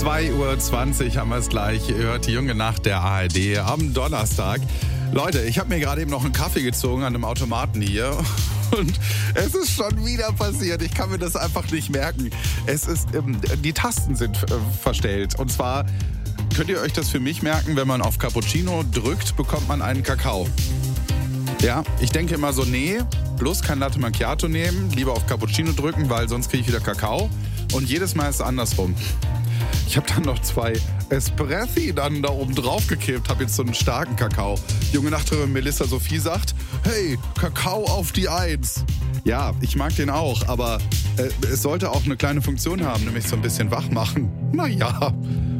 2:20 Uhr haben wir es gleich. Ihr hört die junge Nacht der ARD am Donnerstag. Leute, ich habe mir gerade eben noch einen Kaffee gezogen an einem Automaten hier. Und es ist schon wieder passiert. Ich kann mir das einfach nicht merken. Die Tasten sind verstellt. Und zwar könnt ihr euch das für mich merken, wenn man auf Cappuccino drückt, bekommt man einen Kakao. Ja, ich denke immer so, nee, bloß kein Latte Macchiato nehmen, lieber auf Cappuccino drücken, weil sonst kriege ich wieder Kakao. Und jedes Mal ist es andersrum. Ich habe dann noch 2 Espressi dann da oben drauf gekippt, habe jetzt so einen starken Kakao. Junge Nachbarin Melissa Sophie sagt, hey, Kakao auf die 1. Ja, ich mag den auch, aber es sollte auch eine kleine Funktion haben, nämlich so ein bisschen wach machen. Naja,